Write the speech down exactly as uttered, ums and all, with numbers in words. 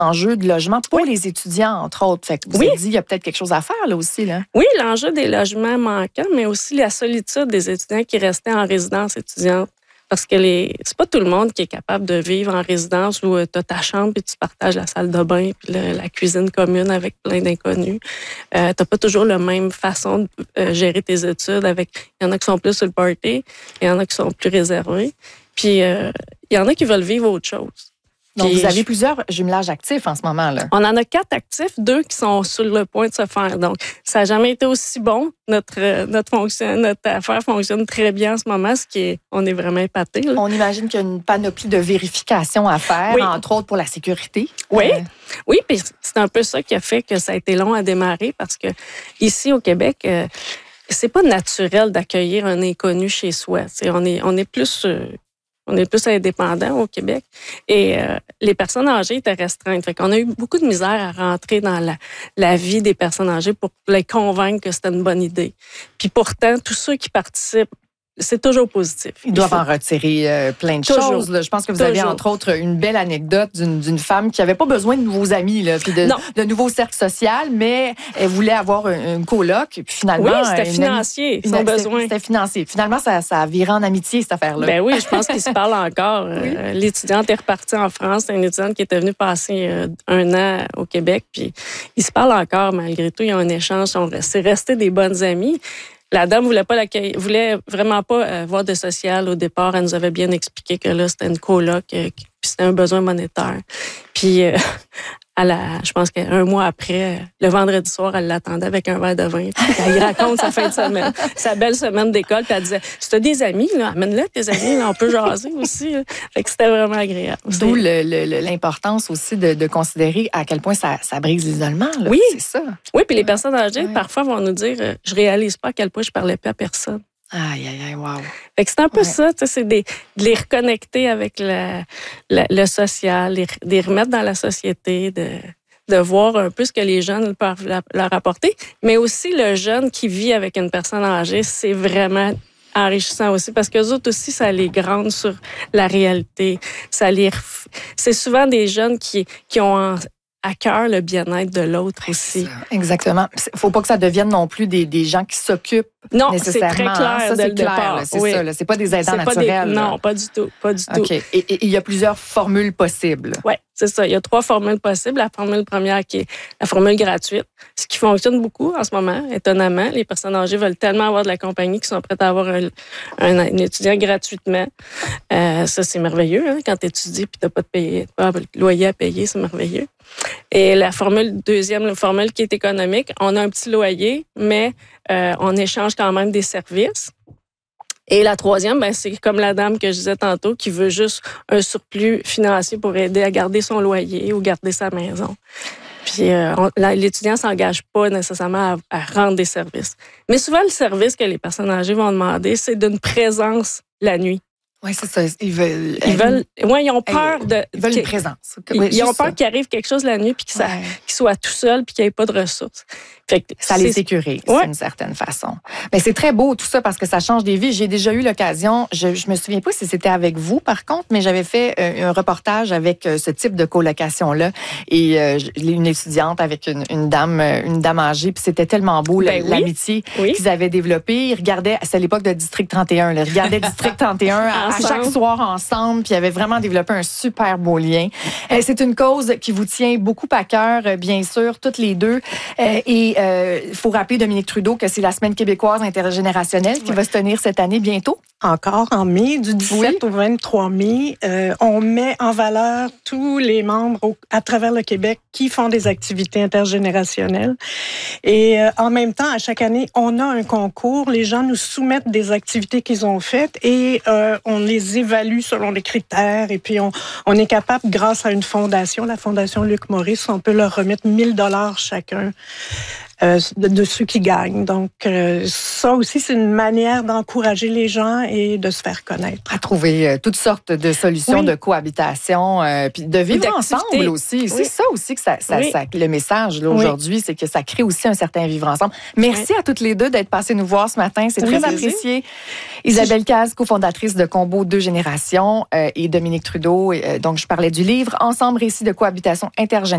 enjeu de logement pour oui. les étudiants, entre autres. Fait que vous oui. avez dit, il y a peut-être quelque chose à faire là aussi. Là. Oui, l'enjeu des logements manquants, mais aussi la solitude des étudiants qui restaient en résidence étudiante. Parce que les... c'est pas tout le monde qui est capable de vivre en résidence où tu as ta chambre et tu partages la salle de bain puis le, la cuisine commune avec plein d'inconnus. Euh, tu n'as pas toujours la même façon de euh, gérer tes études. Avec il y en a qui sont plus sur le party, il y en a qui sont plus réservés. Puis euh, il y en a qui veulent vivre autre chose. Donc, Puis, vous avez plusieurs jumelages actifs en ce moment, là. On en a quatre actifs, deux qui sont sur le point de se faire. Donc, ça n'a jamais été aussi bon. Notre, notre, fonction, notre affaire fonctionne très bien en ce moment, ce qui est, on est vraiment épatés. Là. On imagine qu'il y a une panoplie de vérifications à faire, oui. entre autres pour la sécurité. Oui, euh... oui, puis c'est un peu ça qui a fait que ça a été long à démarrer parce que ici au Québec, euh, c'est pas naturel d'accueillir un inconnu chez soi. T'sais, on est, on est plus... Euh, On est plus indépendants au Québec. Et euh, les personnes âgées étaient restreintes. Fait qu'on a eu beaucoup de misère à rentrer dans la, la vie des personnes âgées pour les convaincre que c'était une bonne idée. Puis pourtant, tous ceux qui participent, c'est toujours positif. Ils doivent en retirer euh, plein de toujours. choses. Là. Je pense que vous toujours. avez, entre autres, une belle anecdote d'une, d'une femme qui n'avait pas besoin de nouveaux amis, là, puis de, de nouveaux cercles sociaux, mais elle voulait avoir un, un coloc. Puis finalement, oui, c'était une, financier, une, son besoin. C'était financier. Finalement, ça, ça a viré en amitié, cette affaire-là. Ben oui, je pense qu'ils se parlent encore. Oui. Euh, l'étudiante est repartie en France. C'est une étudiante qui était venue passer euh, un an au Québec. Puis ils se parlent encore, malgré tout. Ils ont un échange. C'est resté des bonnes amies. La dame voulait pas l'accueillir, voulait vraiment pas euh, voir de social au départ. Elle nous avait bien expliqué que là, c'était une coloc, euh, puis c'était un besoin monétaire. Puis, euh, à la, je pense qu'un mois après, le vendredi soir, elle l'attendait avec un verre de vin. Puis elle lui raconte sa fin de semaine, sa belle semaine d'école. Puis elle disait, si t'as des amis, là, amène-le tes amis, là, on peut jaser aussi. Là. Fait que c'était vraiment agréable. D'où le, le, l'importance aussi de, de considérer à quel point ça, ça brise l'isolement. Là. Oui, c'est ça. Oui, puis les personnes âgées, ouais. parfois, vont nous dire, je réalise pas à quel point je parlais plus à personne. Aïe, aïe, aïe, wow. Fait que c'est un peu ouais. ça, c'est des, de les reconnecter avec le, le, le social, les, de les remettre dans la société, de, de voir un peu ce que les jeunes peuvent leur apporter. Mais aussi, le jeune qui vit avec une personne âgée, c'est vraiment enrichissant aussi parce qu'eux autres aussi, ça les grande sur la réalité. Ça les ref... C'est souvent des jeunes qui, qui ont en, à cœur le bien-être de l'autre aussi. Exactement. Il ne faut pas que ça devienne non plus des, des gens qui s'occupent non, nécessairement. C'est très clair hein. Ça, dès c'est le clair, départ. Là, c'est oui. ça. Là. C'est pas des aidants c'est naturels. Pas des... Non, pas du tout. Pas du tout. Okay. Et il y a plusieurs formules possibles. Oui, c'est ça. Il y a trois formules possibles. La formule première qui est la formule gratuite, ce qui fonctionne beaucoup en ce moment, étonnamment. Les personnes âgées veulent tellement avoir de la compagnie qu'ils sont prêtes à avoir un, un, un étudiant gratuitement. Euh, ça, c'est merveilleux. Hein? Quand tu étudies et tu n'as pas de, payer, pas de loyer à payer, c'est merveilleux. Et la formule deuxième, la formule qui est économique, on a un petit loyer, mais euh, on échange quand même des services. Et la troisième, ben, c'est comme la dame que je disais tantôt qui veut juste un surplus financier pour aider à garder son loyer ou garder sa maison. Puis euh, on, là, l'étudiant ne s'engage pas nécessairement à, à rendre des services. Mais souvent, le service que les personnes âgées vont demander, c'est d'une présence la nuit. Oui, c'est ça. Ils veulent. Ils veulent. Ouais, ils ont peur de. Ils veulent une présence. Ils, oui, ils ont peur ça. qu'il arrive quelque chose la nuit puis qu'ils ouais. qu soient tout seuls puis qu'il n'y ait pas de ressources. Fait que ça les sécurise ouais. d'une certaine façon. Mais c'est très beau tout ça parce que ça change des vies. J'ai déjà eu l'occasion. Je, je me souviens pas si c'était avec vous par contre, mais j'avais fait euh, un reportage avec euh, ce type de colocation là et euh, une étudiante avec une, une dame, une dame âgée. Puis c'était tellement beau ben l'amitié oui. oui. qu'ils avaient développée. Ils regardaient. C'est à l'époque de District trente et un. Là, ils regardaient District trente et un à, à chaque soir ensemble. Puis ils avaient vraiment développé un super beau lien. Euh, c'est une cause qui vous tient beaucoup à cœur, bien sûr, toutes les deux. Euh, et il euh, faut rappeler, Dominique Trudeau, que c'est la Semaine québécoise intergénérationnelle qui ouais. va se tenir cette année bientôt. Encore en mai, du dix-sept oui. au vingt-trois mai. Euh, on met en valeur tous les membres au, à travers le Québec qui font des activités intergénérationnelles. Et euh, en même temps, à chaque année, on a un concours. Les gens nous soumettent des activités qu'ils ont faites et euh, on les évalue selon les critères. Et puis, on, on est capable, grâce à une fondation, la Fondation Luc Maurice, on peut leur remettre mille dollars chacun. Euh, de, de ceux qui gagnent. Donc, euh, ça aussi, c'est une manière d'encourager les gens et de se faire connaître. À trouver euh, toutes sortes de solutions oui. de cohabitation, euh, puis de vivre ensemble aussi. Oui. C'est ça aussi que ça, ça, oui. ça le message là, aujourd'hui, oui. c'est que ça crée aussi un certain vivre ensemble. Merci oui. à toutes les deux d'être passées nous voir ce matin. C'est oui, très apprécié. Isabelle Cazes, cofondatrice de Combo Deux Générations, euh, et Dominique Trudeau. Euh, donc, je parlais du livre Ensemble, récits de cohabitation intergénérationnelle.